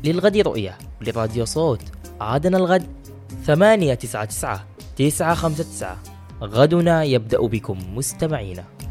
للغد رؤية لراديو صوت. عادنا الغد 899 959. غدنا يبدأ بكم مستمعينا.